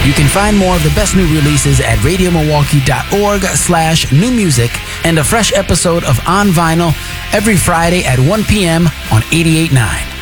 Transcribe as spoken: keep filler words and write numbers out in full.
You can find more of the best new releases at radiomilwaukee.org slash new music and a fresh episode of On Vinyl every Friday at one p.m. on eighty-eight point nine.